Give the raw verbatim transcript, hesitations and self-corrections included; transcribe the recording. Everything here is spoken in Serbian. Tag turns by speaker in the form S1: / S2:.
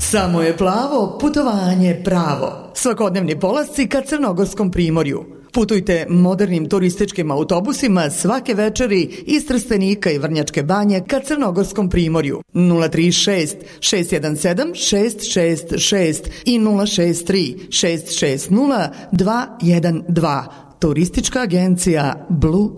S1: Samo je plavo, putovanje pravo. Svakodnevni polasci ka Crnogorskom primorju. Putujte modernim turističkim autobusima svake večeri iz Trstenika i Vrnjačke Banje ka Crnogorskom primorju. nula tri šest šest jedan sedam šest šest šest i nula šest tri šest šest nula dva jedan dva. Turistička agencija Blue